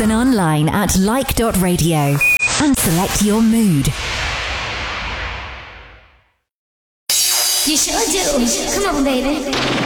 Listen online at like.radio and select your mood. You sure do. Come on, baby.